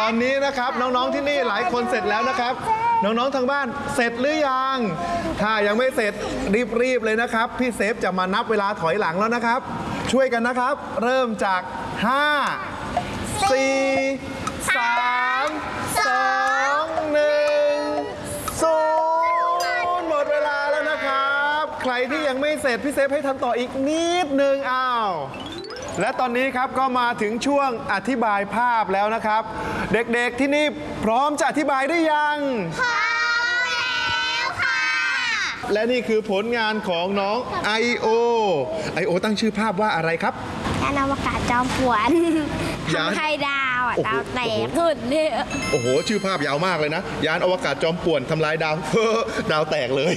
อนนี้นะครับน้องๆที่นี่หลายคนเสร็จแล้วนะครับน้องๆทางบ้านเสร็จหรือยังถ้ายังไม่เสร็จรีบๆเลยนะครับพี่เซฟจะมานับเวลาถอยหลังแล้วนะครับช่วยกันนะครับเริ่มจาก5 4 3 2 1 0หมดเวลาแล้วนะครับใครที่ยังไม่เสร็จพี่เซฟให้ทำต่ออีกนิดนึงอ้าวและตอนนี้ครับก็มาถึงช่วงอธิบายภาพแล้วนะครับเด็กๆที่นี่พร้อมจะอธิบายหรือยังพร้อมแล้วค่ะและนี่คือผลงานของน้องไอโอตั้งชื่อภาพว่าอะไรครับยานอวกาศจอมป่วนทำให้ดาวดาวแตกขึ้นเนี่ยโอ้โหชื่อภาพยาวมากเลยนะยานอวกาศจอมป่วนทำลายดาวดาวแตกเลย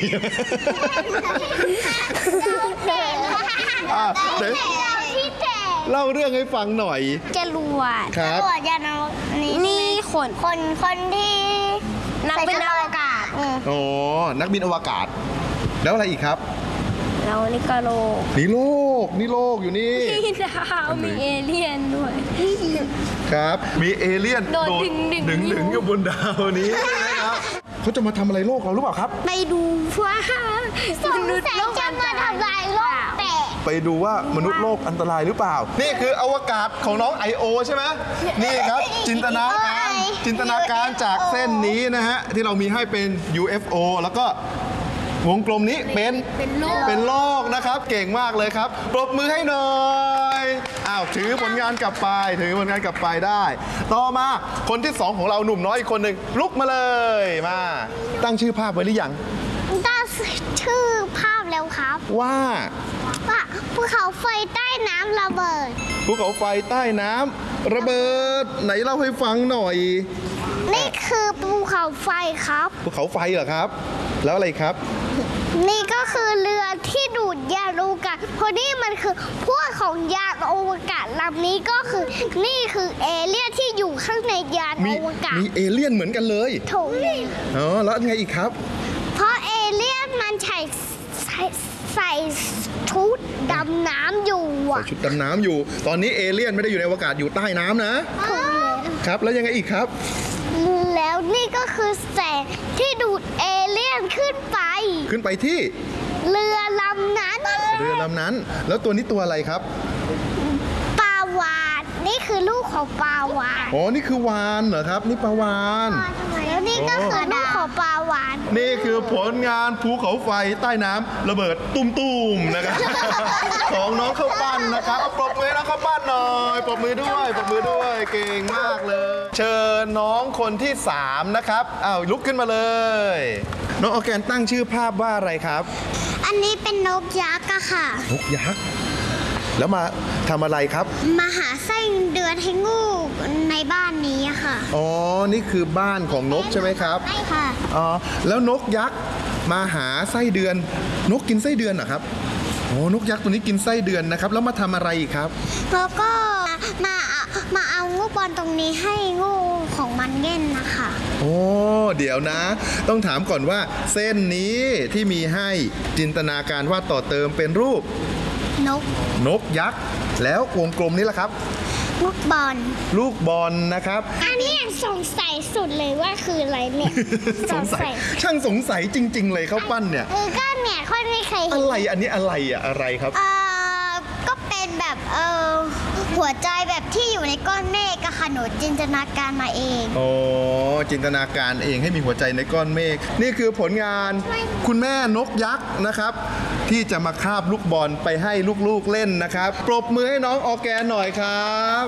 เล่าเรื่องให้ฟังหน่อยจรวดครับจรวดยานนี่คนที่นักบินอวกาศอ๋อนักบินอวกาศแล้วอะไรอีกครับแล้วนี่ก็โลกนี่โลกอยู่นี่มีดาวมีเอเลี่ยนด้วยครับมีเอเลี่ยนโดดดึงอยู่บนดาวนี้นะครับเขาจะมาทำอะไรโลกเราหรือเปล่าครับไปดูว่ามนุษย์โลกจะมาทำลายโลกไปดูว่ามนุษย์โลกอันตรายหรือเปล่านี่คืออวกาศของน้องไอโอใช่ไหมนี่ครับจินตนาการจากเส้นนี้นะฮะที่เรามีให้เป็น UFO แล้วก็วงกลมนี้เป็นโลกนะครับเก่งมากเลยครับปรบมือให้หน่อยอ้าวถือผลงานกลับไปได้ ต่อมาคนที่2ของเราหนุ่มน้อยอีกคนหนึ่งลุกมาเลยมาตั้งชื่อภาพไว้หรือยังตั้งชื่อภาพแล้วครับว่าภูเขาไฟใต้น้ำระเบิดภูเขาไฟใต้น้ำระเบิดไหนเล่าให้ฟังหน่อยนี่คือภูเขาไฟครับภูเขาไฟเหรอครับแล้วอะไรครับนี่ก็คือเรือที่ดูดยานอวกาศเพราะนี่มันคือพวกของยานอวกาศลำนี้ก็คือนี่คือเอเลี่ยนที่อยู่ข้างในยานอวกาศมีเอเลี่ยนเหมือนกันเลยถูกอ๋อแล้วไงอีกครับเพราะเอเลี่ยนมันใส่ชุดดำน้ำอยู่ใส่ชุดดำน้ำอยู่ตอนนี้เอเลี่ยนไม่ได้อยู่ในอวกาศอยู่ใต้น้ำนะครับแล้วยังไงอีกครับแล้วนี่ก็คือแสงที่ดูดเอเลี่ยนขึ้นไปที่เรือลำนั้นแล้วตัวนี้ตัวอะไรครับปลาวาฬนี่คือลูกของปลาวาฬอ๋อนี่คือวาฬเหรอครับนี่ปลาวาฬแล้วนี่ก็คือลูกของปลาวาฬนี่คือผลงานภูเขาไฟใต้น้ำระเบิดตุ้มๆนะครับของน้องข้าวปั้นนะครับปรบมือน้องข้าวปั้นหน่อยปรบมือด้วยเก่งมากเลยเชิญน้องคนที่3นะครับอ้าวลุกขึ้นมาเลยน้องออร์แกนตั้งชื่อภาพว่าอะไรครับอันนี้เป็นนกยักษ์อะค่ะนกยักษ์แล้วมาทำอะไรครับมาหาไส้เดือนให้งูในบ้านนี้ค่ะอ๋อนี่คือบ้านของนกใช่ไหมครับใช่ค่ะอ๋อแล้วนกยักษ์มาหาไส้เดือนนกกินไส้เดือนเหรอครับโอ้นกยักษ์ตัวนี้กินไส้เดือนนะครับแล้วมาทำอะไรอีกครับแล้วก็มาเอางูบอลตรงนี้ให้งูของมันเล่นนะคะโอ้เดี๋ยวนะต้องถามก่อนว่าเส้นนี้ที่มีให้จินตนาการว่าต่อเติมเป็นรูปนกยักษ์แล้ววงกลมนี้ล่ะครับลูกบอลนะครับอันนี้สงสัยสุดเลยว่าคืออะไรเนี่ยสงสัยจริงๆเลยข้าวปั้นเนี่ยก็เนี่ยคนไม่เคยอะไรอันนี้อะไรครับก็เป็นแบบหัวใจแบบที่อยู่ในก้อนเมฆค่ะหนูจินตนาการมาเองอ๋อจินตนาการเองให้มีหัวใจในก้อนเมฆนี่คือผลงานคุณแม่นกยักษ์นะครับที่จะมาคาบลูกบอลไปให้ลูกๆเล่นนะครับปรบมือให้น้องออร์แกนหน่อยครับ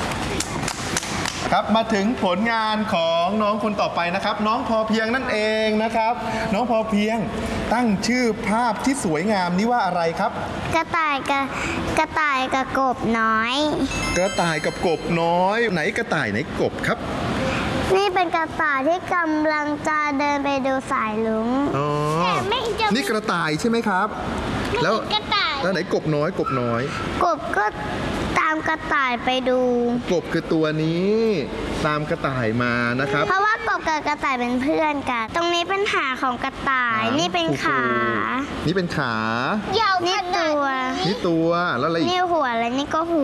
ครับมาถึงผลงานของน้องคนต่อไปนะครับน้องพอเพียงนั่นเองนะครับน้องพอเพียงตั้งชื่อภาพที่สวยงามนี้ว่าอะไรครับกระต่ายกับกบน้อยกระต่ายกับกบน้อยไหนกระต่ายไหนกบครับนี่เป็นกระต่ายที่กำลังจะเดินไปดูสายลุงแต่ไม่เจอนี่กระต่ายใช่ไหมครับแล้วไหนกบน้อยกบก็ตามกระต่ายไปดูกบคือตัวนี้ตามกระต่ายมานะครับเพราะว่ากบกับกระต่ายเป็นเพื่อนกันตรงนี้เป็นหางของกระต่ายนี่เป็นขานี่ตัวแล้วอะไรนี่ตัวแล้วอะไรนี่หัวและนี่ก็หัว